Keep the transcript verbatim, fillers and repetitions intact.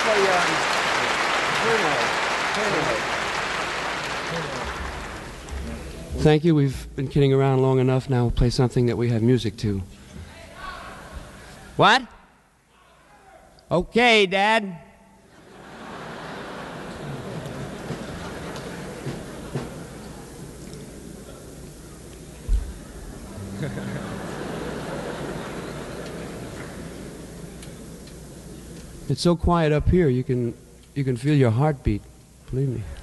play um, Turno. Turno. Thank you. We've been kidding around long enough. Now we'll play something that we have music to. What? Okay, Dad. It's so quiet up here, you can you can feel your heartbeat, believe me.